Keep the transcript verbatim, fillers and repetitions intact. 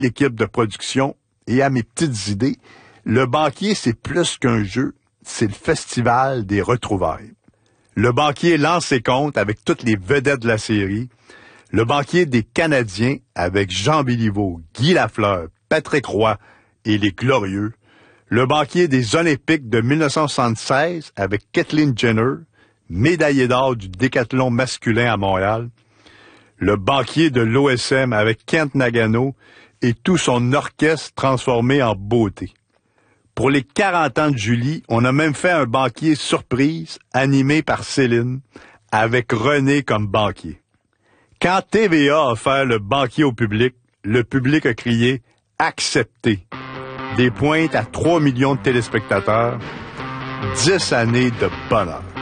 l'équipe de production et à mes petites idées, Le Banquier, c'est plus qu'un jeu, c'est le festival des retrouvailles. Le Banquier lance ses comptes avec toutes les vedettes de la série. Le Banquier des Canadiens avec Jean Béliveau, Guy Lafleur, Patrick Roy et les Glorieux. Le Banquier des Olympiques de mille neuf cent soixante-seize avec Kathleen Jenner, médaillée d'or du décathlon masculin à Montréal. Le Banquier de l'O S M avec Kent Nagano et tout son orchestre transformé en beauté. Pour les quarante ans de Julie, on a même fait un banquier surprise animé par Céline avec René comme banquier. Quand T V A a offert le banquier au public, le public a crié « Accepté ». Des pointes à trois millions de téléspectateurs, dix années de bonheur.